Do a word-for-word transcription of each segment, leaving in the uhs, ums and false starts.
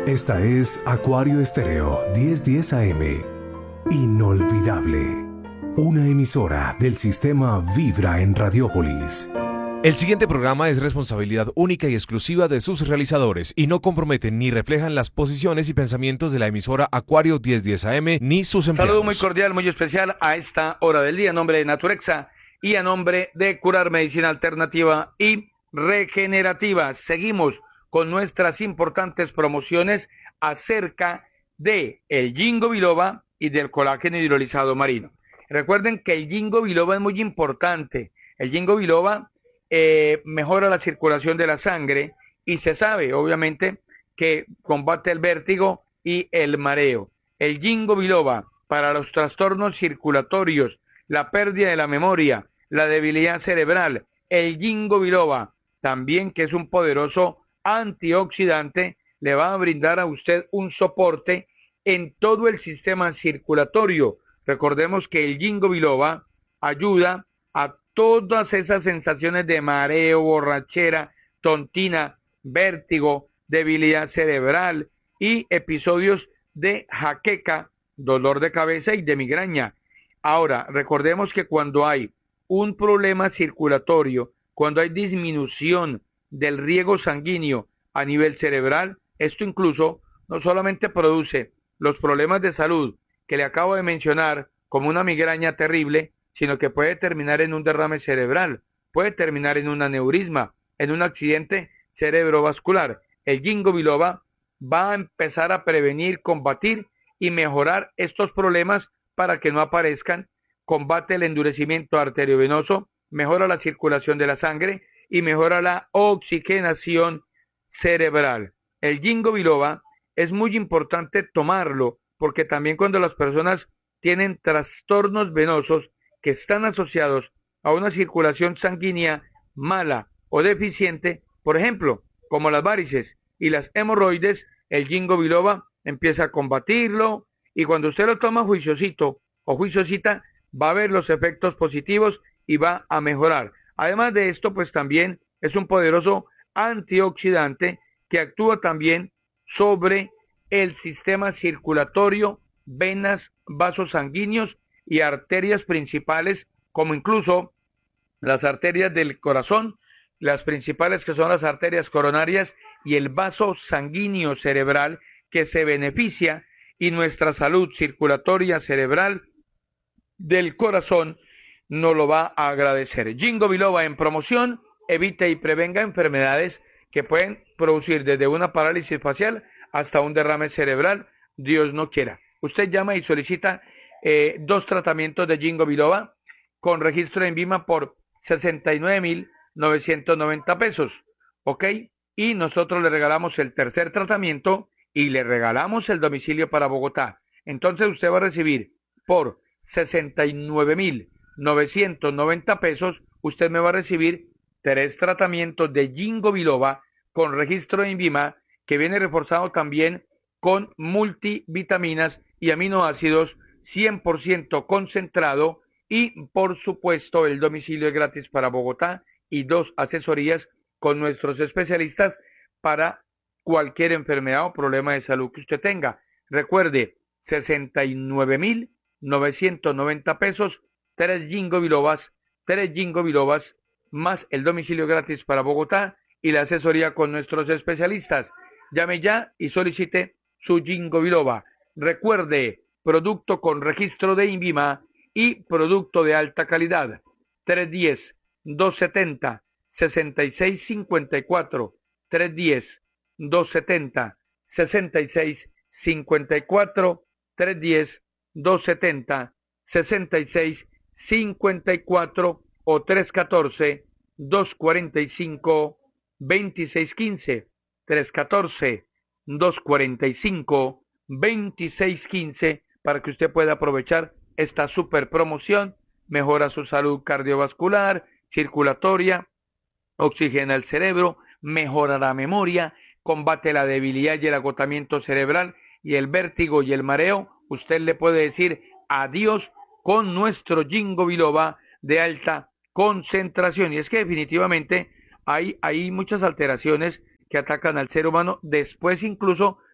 Esta es Acuario Estéreo diez diez A M. Inolvidable. Una emisora del sistema Vibra en Radiópolis. El siguiente programa es responsabilidad única y exclusiva de sus realizadores y no comprometen ni reflejan las posiciones y pensamientos de la emisora Acuario diez diez A M ni sus empleados. Saludo muy cordial, muy especial a esta hora del día, en nombre de Naturexa y a nombre de Curar Medicina Alternativa y Regenerativa. Seguimos con nuestras importantes promociones acerca de el Ginkgo biloba y del colágeno hidrolizado marino. Recuerden que el Ginkgo biloba es muy importante. El Ginkgo biloba Eh, mejora la circulación de la sangre y se sabe, obviamente, que combate el vértigo y el mareo. El Ginkgo biloba para los trastornos circulatorios, la pérdida de la memoria, la debilidad cerebral. El Ginkgo biloba también, que es un poderoso antioxidante, le va a brindar a usted un soporte en todo el sistema circulatorio. Recordemos que el Ginkgo biloba ayuda a todas esas sensaciones de mareo, borrachera, tontina, vértigo, debilidad cerebral y episodios de jaqueca, dolor de cabeza y de migraña. Ahora, recordemos que cuando hay un problema circulatorio, cuando hay disminución del riego sanguíneo a nivel cerebral, esto incluso no solamente produce los problemas de salud que le acabo de mencionar, como una migraña terrible, sino que puede terminar en un derrame cerebral, puede terminar en un aneurisma, en un accidente cerebrovascular. El Ginkgo biloba va a empezar a prevenir, combatir y mejorar estos problemas para que no aparezcan. Combate el endurecimiento arteriovenoso, mejora la circulación de la sangre y mejora la oxigenación cerebral. El Ginkgo biloba es muy importante tomarlo porque también cuando las personas tienen trastornos venosos que están asociados a una circulación sanguínea mala o deficiente, por ejemplo, como las varices y las hemorroides, el Ginkgo biloba empieza a combatirlo y cuando usted lo toma juiciosito o juiciosita, va a ver los efectos positivos y va a mejorar. Además de esto, pues también es un poderoso antioxidante que actúa también sobre el sistema circulatorio, venas, vasos sanguíneos y arterias principales, como incluso las arterias del corazón, las principales que son las arterias coronarias y el vaso sanguíneo cerebral que se beneficia y nuestra salud circulatoria cerebral del corazón nos lo va a agradecer. Ginkgo biloba en promoción, evite y prevenga enfermedades que pueden producir desde una parálisis facial hasta un derrame cerebral, Dios no quiera. Usted llama y solicita Eh, dos tratamientos de Ginkgo biloba con registro en Vima por sesenta y nueve mil novecientos noventa pesos, ¿ok? Y nosotros le regalamos el tercer tratamiento y le regalamos el domicilio para Bogotá. Entonces usted va a recibir por sesenta y nueve mil novecientos noventa pesos, usted me va a recibir tres tratamientos de Ginkgo biloba con registro en Vima que viene reforzado también con multivitaminas y aminoácidos cien por ciento concentrado y por supuesto el domicilio es gratis para Bogotá y dos asesorías con nuestros especialistas para cualquier enfermedad o problema de salud que usted tenga. Recuerde, sesenta y nueve mil novecientos noventa pesos, tres Ginkgo bilobas, tres Ginkgo bilobas, más el domicilio gratis para Bogotá y la asesoría con nuestros especialistas. Llame ya y solicite su Ginkgo biloba. Recuerde, producto con registro de INVIMA y producto de alta calidad. tres uno cero, dos siete cero, seis seis cinco cuatro. tres uno cero, dos siete cero, seis seis cinco cuatro. tres uno cero, dos siete cero, seis seis cinco cuatro o tres uno cuatro, dos cuatro cinco, dos seis uno cinco. tres uno cuatro, dos cuatro cinco, dos seis uno cinco para que usted pueda aprovechar esta super promoción, mejora su salud cardiovascular, circulatoria, oxigena el cerebro, mejora la memoria, combate la debilidad y el agotamiento cerebral y el vértigo y el mareo. Usted le puede decir adiós con nuestro Ginkgo biloba de alta concentración. Y es que definitivamente hay, hay muchas alteraciones que atacan al ser humano después incluso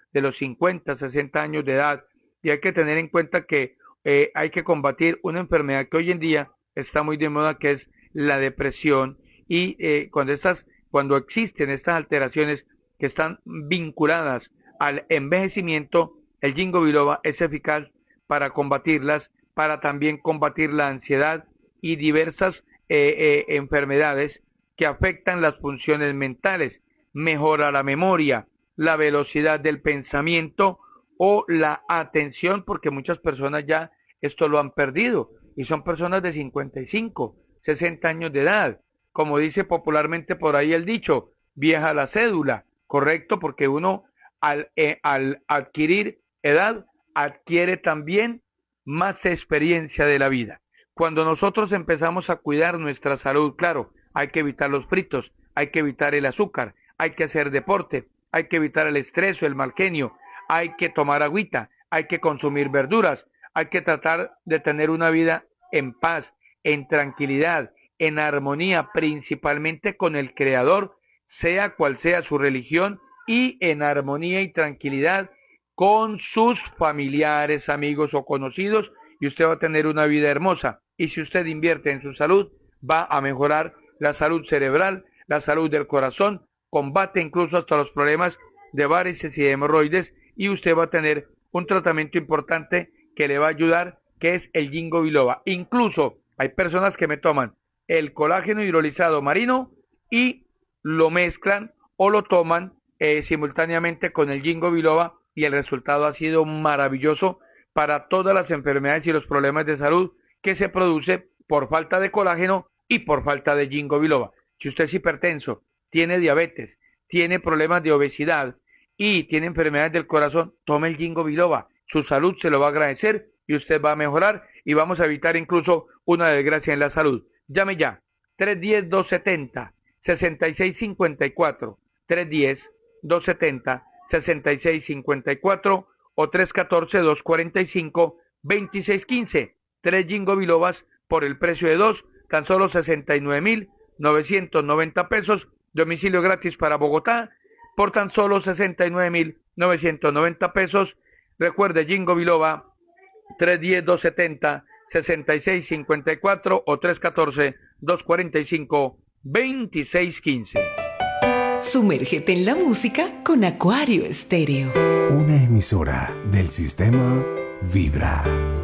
de los cincuenta, sesenta años de edad. Y hay que tener en cuenta que eh, hay que combatir una enfermedad que hoy en día está muy de moda, que es la depresión. Y eh, cuando, estas, cuando existen estas alteraciones que están vinculadas al envejecimiento, el ginkgo biloba es eficaz para combatirlas, para también combatir la ansiedad y diversas eh, eh, enfermedades que afectan las funciones mentales. Mejora la memoria, la velocidad del pensamiento o la atención, porque muchas personas ya esto lo han perdido y son personas de cincuenta y cinco, sesenta años de edad. Como dice popularmente por ahí el dicho, vieja la cédula, correcto, porque uno al, eh, al adquirir edad adquiere también más experiencia de la vida. Cuando nosotros empezamos a cuidar nuestra salud, claro, hay que evitar los fritos, hay que evitar el azúcar, hay que hacer deporte, hay que evitar el estrés o el mal genio, hay que tomar agüita, hay que consumir verduras, hay que tratar de tener una vida en paz, en tranquilidad, en armonía, principalmente con el Creador, sea cual sea su religión, y en armonía y tranquilidad con sus familiares, amigos o conocidos, y usted va a tener una vida hermosa. Y si usted invierte en su salud, va a mejorar la salud cerebral, la salud del corazón, combate incluso hasta los problemas de varices y de hemorroides, y usted va a tener un tratamiento importante que le va a ayudar, que es el ginkgo biloba. Incluso hay personas que me toman el colágeno hidrolizado marino y lo mezclan o lo toman eh, simultáneamente con el ginkgo biloba, y el resultado ha sido maravilloso para todas las enfermedades y los problemas de salud que se produce por falta de colágeno y por falta de ginkgo biloba. Si usted es hipertenso, tiene diabetes, tiene problemas de obesidad y tiene enfermedades del corazón, tome el ginkgo biloba. Su salud se lo va a agradecer y usted va a mejorar, y vamos a evitar incluso una desgracia en la salud. Llame ya, tres uno cero, dos siete cero, seis seis cinco cuatro, tres uno cero, dos siete cero, seis seis cinco cuatro o tres uno cuatro, dos cuatro cinco, dos seis uno cinco. Tres ginkgo bilobas por el precio de dos, tan solo sesenta y nueve mil novecientos noventa pesos, domicilio gratis para Bogotá, por tan solo sesenta y nueve mil novecientos noventa pesos. Recuerde, ginkgo biloba, tres uno cero, dos siete cero, seis seis cinco cuatro o tres uno cuatro, dos cuatro cinco, dos seis uno cinco. Sumérgete en la música con Acuario Estéreo. Una emisora del sistema Vibra.